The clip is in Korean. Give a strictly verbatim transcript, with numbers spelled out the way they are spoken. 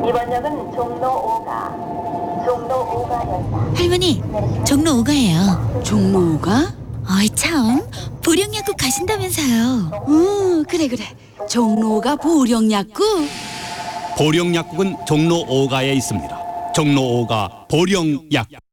이번 역은 종로 오가, 종로 오가역이다. 할머니, 종로 오가예요. 종로 오가? 어이 참, 보령약국 가신다면서요. 응, 그래 그래. 종로 오가 보령약국. 보령약국은 종로 오가에 있습니다. 종로 오가 보령약국.